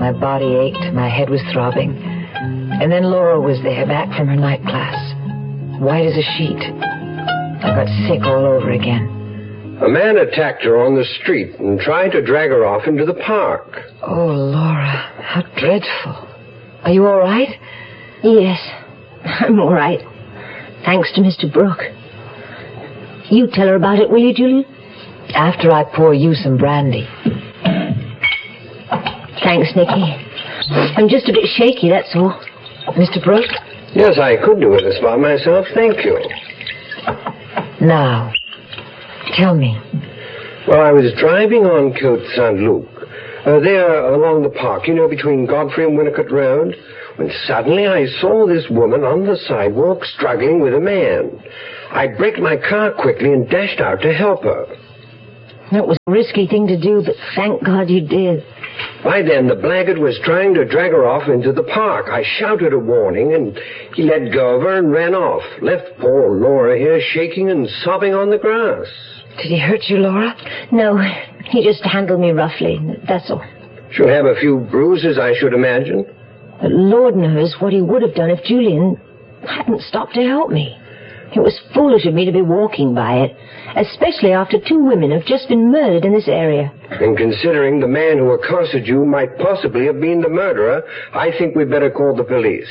My body ached, my head was throbbing. And then Laura was there, back from her night class. White as a sheet. I got sick all over again. A man attacked her on the street and tried to drag her off into the park. Oh, Laura, how dreadful. Are you all right? Yes, I'm all right. Thanks to Mr. Brooke. You tell her about it, will you, Julian? After I pour you some brandy. Thanks, Nicky. I'm just a bit shaky, that's all. Mr. Brooke? Yes, I could do it by myself, thank you. Now, tell me. Well, I was driving on Côte Saint-Luc, there along the park, between Godfrey and Winnicott Road, when suddenly I saw this woman on the sidewalk struggling with a man. I braked my car quickly and dashed out to help her. That was a risky thing to do, but thank God you did. By then, the blackguard was trying to drag her off into the park. I shouted a warning, and he let go of her and ran off. Left poor Laura here shaking and sobbing on the grass. Did he hurt you, Laura? No, he just handled me roughly, that's all. She'll have a few bruises, I should imagine. But Lord knows what he would have done if Julian hadn't stopped to help me. It was foolish of me to be walking by it, especially after 2 women have just been murdered in this area. And considering the man who accosted you might possibly have been the murderer, I think we'd better call the police.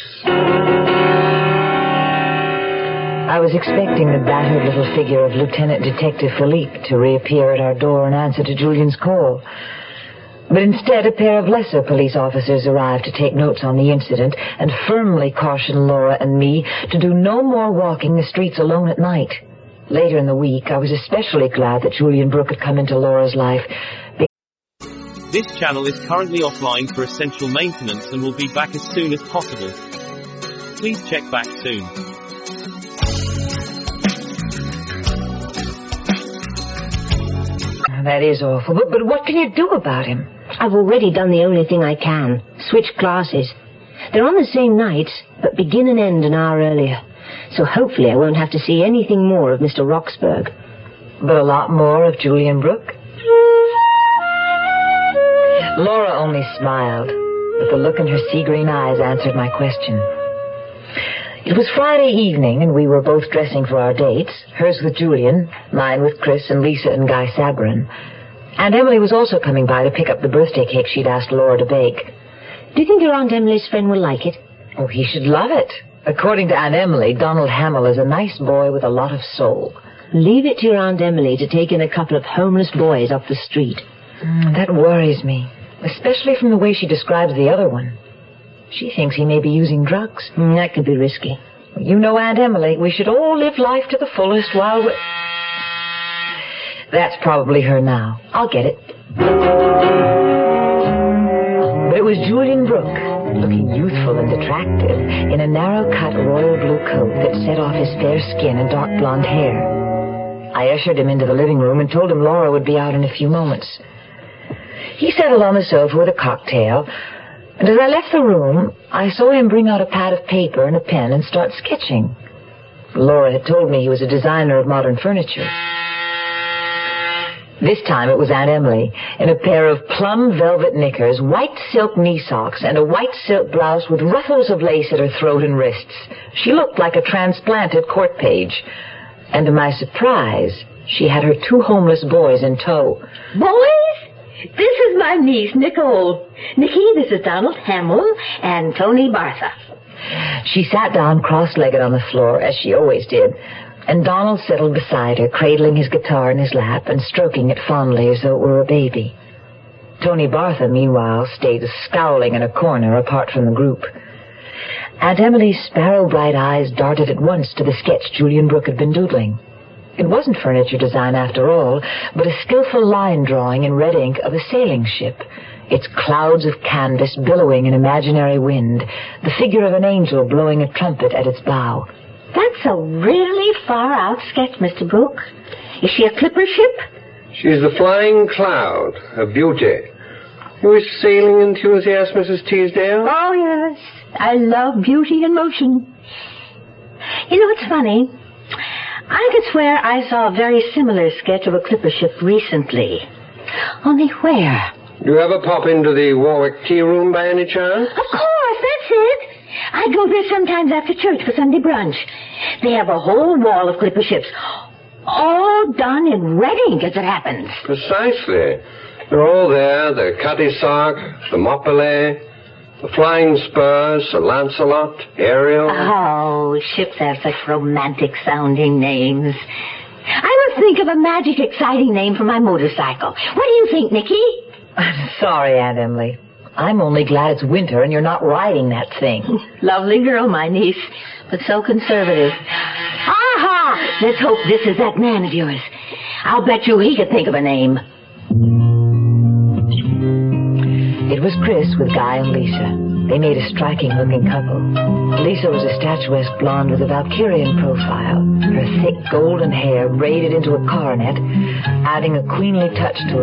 I was expecting the battered little figure of Lieutenant Detective Philippe to reappear at our door in answer to Julian's call. But instead, a pair of lesser police officers arrived to take notes on the incident and firmly caution Laura and me to do no more walking the streets alone at night. Later in the week, I was especially glad that Julian Brooke had come into Laura's life. This channel is currently offline for essential maintenance and will be back as soon as possible. Please check back soon. That is awful, but what can you do about him? I've already done the only thing I can. Switch classes. They're on the same nights, but begin and end an hour earlier. So hopefully I won't have to see anything more of Mr. Roxburgh. But a lot more of Julian Brooke? Laura only smiled, but the look in her sea-green eyes answered my question. It was Friday evening, and we were both dressing for our dates, hers with Julian, mine with Chris and Lisa and Guy Sabrin. Aunt Emily was also coming by to pick up the birthday cake she'd asked Laura to bake. Do you think your Aunt Emily's friend will like it? Oh, he should love it. According to Aunt Emily, Donald Hamill is a nice boy with a lot of soul. Leave it to your Aunt Emily to take in a couple of homeless boys off the street. That worries me, especially from the way she describes the other one. She thinks he may be using drugs. That could be risky. You know Aunt Emily. We should all live life to the fullest while we're... That's probably her now. I'll get it. But it was Julian Brooke, looking youthful and attractive, in a narrow-cut royal blue coat that set off his fair skin and dark blonde hair. I ushered him into the living room and told him Laura would be out in a few moments. He settled on the sofa with a cocktail, and as I left the room, I saw him bring out a pad of paper and a pen and start sketching. Laura had told me he was a designer of modern furniture. This time it was Aunt Emily, in a pair of plum velvet knickers, white silk knee socks, and a white silk blouse with ruffles of lace at her throat and wrists. She looked like a transplanted court page. And to my surprise, she had her 2 homeless boys in tow. Boys? This is my niece, Nicole. Nicky, this is Donald Hamill and Tony Bartha. She sat down cross-legged on the floor, as she always did, and Donald settled beside her, cradling his guitar in his lap and stroking it fondly as though it were a baby. Tony Bartha, meanwhile, stayed scowling in a corner apart from the group. Aunt Emily's sparrow-bright eyes darted at once to the sketch Julian Brooke had been doodling. It wasn't furniture design after all, but a skillful line drawing in red ink of a sailing ship, its clouds of canvas billowing in imaginary wind, the figure of an angel blowing a trumpet at its bow. That's a really far-out sketch, Mr. Brooke. Is she a clipper ship? She's the Flying Cloud, a beauty. You a sailing enthusiast, Mrs. Teasdale? Oh, yes. I love beauty in motion. You know, it's funny. I could swear I saw a very similar sketch of a clipper ship recently. Only where? Do you ever pop into the Warwick Tea Room by any chance? Of course, that's it. I go there sometimes after church for Sunday brunch. They have a whole wall of clipper ships, all done in red ink as it happens. Precisely. They're all there. The Cutty Sark, the Moppelay, the Flying Spurs, Sir Lancelot, Ariel. Oh, ships have such romantic-sounding names. I must think of a magic, exciting name for my motorcycle. What do you think, Nicky? I'm sorry, Aunt Emily. I'm only glad it's winter and you're not riding that thing. Lovely girl, my niece, but so conservative. Aha! Let's hope this is that man of yours. I'll bet you he could think of a name. It was Chris with Guy and Lisa. They made a striking-looking couple. Lisa was a statuesque blonde with a Valkyrian profile, her thick golden hair braided into a coronet, adding a queenly touch to her